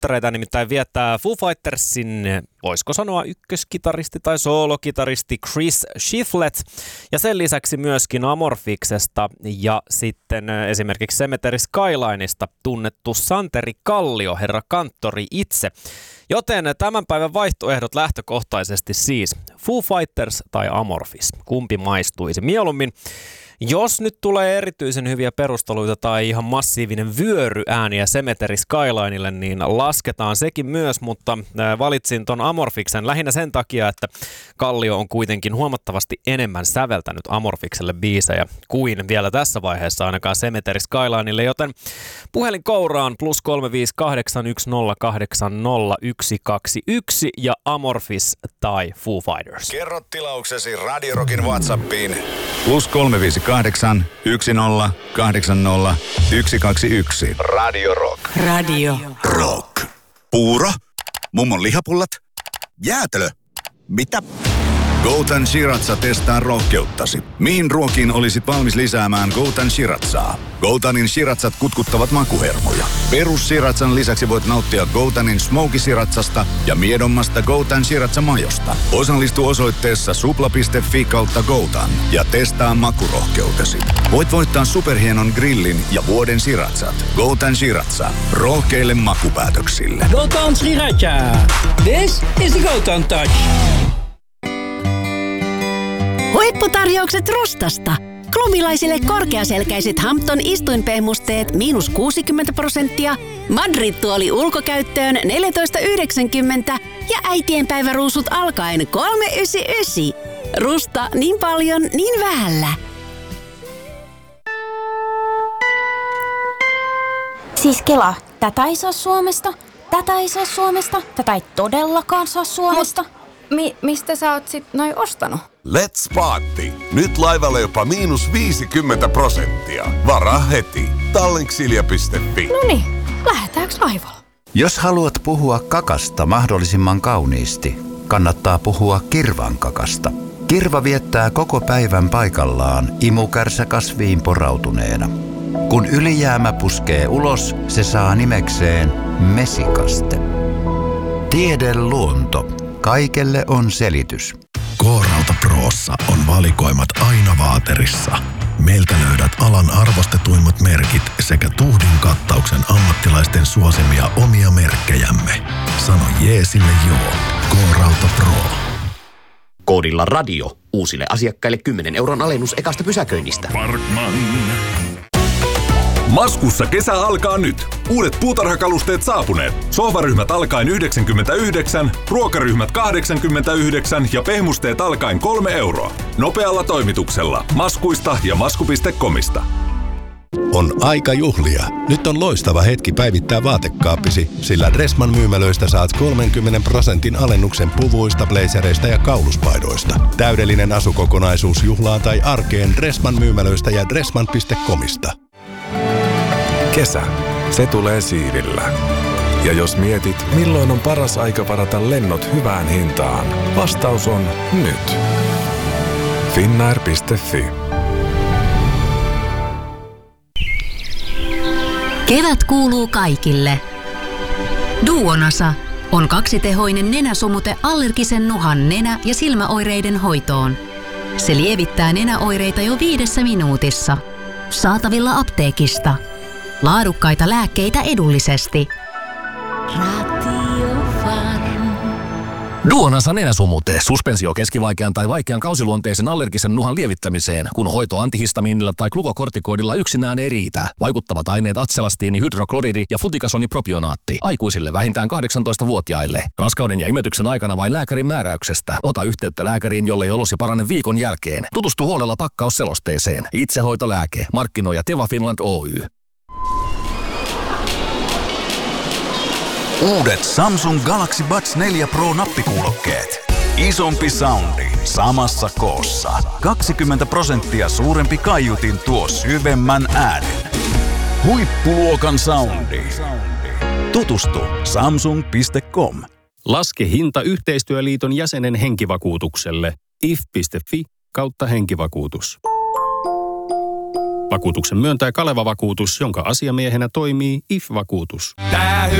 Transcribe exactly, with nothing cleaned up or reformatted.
synttäreitä nimittäin viettää Foo Fightersin, voisiko sanoa ykköskitaristi tai soolokitaristi Chris Shiflett. Ja sen lisäksi myöskin Amorphiksesta ja sitten esimerkiksi Cemetery Skylineista tunnettu Santeri Kallio, herra kanttori itse. Joten tämän päivän vaihtoehdot lähtökohtaisesti siis Foo Fighters tai Amorphis. Kumpi maistuisi mieluummin? Jos nyt tulee erityisen hyviä perusteluita tai ihan massiivinen vyöryääniä Cemetery Skylinelle, niin lasketaan sekin myös, mutta valitsin ton Amorphiksen lähinnä sen takia, että Kallio on kuitenkin huomattavasti enemmän säveltänyt Amorphikselle biisejä kuin vielä tässä vaiheessa ainakaan Cemetery Skylinelle, joten puhelin kouraan plus kolme viisi kahdeksan yksi nolla kahdeksan nolla yksi kaksi yksi ja Amorphis tai Foo Fighters. Kerro tilauksesi Radio Rockin WhatsAppiin plus kolme viisi kahdeksan yksi nolla kahdeksan nolla yksi kaksi yksi. Radio Rock. Radio Rock. Puuro? Mummon lihapullat? Jäätelö? Mitä? Goutan Shiratsa testaa rohkeuttasi. Mihin ruokiin olisit valmis lisäämään Goutan Shiratsaa? Goutanin Shiratsat kutkuttavat makuhermoja. Perus Shiratsan lisäksi voit nauttia Goutanin Smoky Shiratsasta ja miedommasta Goutan Shiratsa-majosta. Osallistu osoitteessa supla piste fi kautta Goutan ja testaa makurohkeutesi. Voit voittaa superhienon grillin ja vuoden Shiratsat. Goutan Shiratsa. Rohkeille makupäätöksille. Goutan Shiratsa. This is the Goutan Touch. Huipputarjoukset Rustasta. Klubilaisille korkeaselkäiset Hampton istuinpehmusteet miinus kuusikymmentä prosenttia, Madrid-tuoli ulkokäyttöön neljätoista yhdeksänkymmentä ja äitienpäiväruusut alkaen kolme yhdeksänkymmentäyhdeksän. Rusta niin paljon, niin vähällä. Siis Kela, tätä ei saa Suomesta, tätä ei saa Suomesta, tätä ei todellakaan saa Suomesta. Mut, mi- mistä sä oot sit noin ostanut? Let's Party! Nyt laivalle jopa miinus viisikymmentä prosenttia. Varaa heti. Tallinksilja piste fi. Noniin, lähdetäänkö laivalla? Jos haluat puhua kakasta mahdollisimman kauniisti, kannattaa puhua kirvan kakasta. Kirva viettää koko päivän paikallaan imukärsä kasviin porautuneena. Kun ylijäämä puskee ulos, se saa nimekseen mesikaste. Tiede luonto. Kaikelle on selitys. K-Rauta Prossa on valikoimat aina vaaterissa. Meiltä löydät alan arvostetuimmat merkit sekä tuhdin kattauksen ammattilaisten suosimia omia merkkejämme. Sano jeesille joo. K-Rauta Pro. Koodilla radio. Uusille asiakkaille kymmenen euron alennus ekasta pysäköinnistä. Parkman. Maskussa kesä alkaa nyt. Uudet puutarhakalusteet saapuneet. Sohvaryhmät alkaen yhdeksänkymmentäyhdeksän, ruokaryhmät kahdeksankymmentäyhdeksän ja pehmusteet alkaen kolme euroa. Nopealla toimituksella. Maskuista ja masku piste comista. On aika juhlia. Nyt on loistava hetki päivittää vaatekaappisi, sillä Dressman myymälöistä saat kolmenkymmenen prosentin alennuksen puvuista, blazereista ja kauluspaidoista. Täydellinen asukokonaisuus juhlaan tai arkeen Dressman myymälöistä ja dressman piste comista. Kesä. Se tulee siivillä. Ja jos mietit, milloin on paras aika varata lennot hyvään hintaan, vastaus on nyt. Finnair piste fi. Kevät kuuluu kaikille. Duonasa on kaksitehoinen nenäsumute allergisen nuhan nenä- ja silmäoireiden hoitoon. Se lievittää nenäoireita jo viidessä minuutissa. Saatavilla apteekista. Laadukkaita lääkkeitä edullisesti. Duonasa nenäsumute. Suspensio keskivaikean tai vaikean kausiluonteisen allergisen nuhan lievittämiseen, kun hoito antihistamiinilla tai glukokortikoidilla yksinään ei riitä. Vaikuttavat aineet atselastiini, hydrokloridi ja flutikasonipropionaatti. Aikuisille vähintään kahdeksantoistavuotiaille. Raskauden ja imetyksen aikana vain lääkärin määräyksestä. Ota yhteyttä lääkäriin, jollei olosi parane viikon jälkeen. Tutustu huolella pakkausselosteeseen. Itsehoitolääke. Markkinoi Teva Finland Oy. Uudet Samsung Galaxy Buds neljä Pro nappikuulokkeet. Isompi soundi samassa koossa. kaksikymmentä prosenttia suurempi kaiutin tuo syvemmän äänen. Huippuluokan soundi. Tutustu samsung piste com. Laske hinta Yhteistyöliiton jäsenen henkivakuutukselle. if piste fi kautta henkivakuutus. Vakuutuksen myöntää Kaleva Vakuutus, jonka asiamiehenä toimii I F-vakuutus. Tää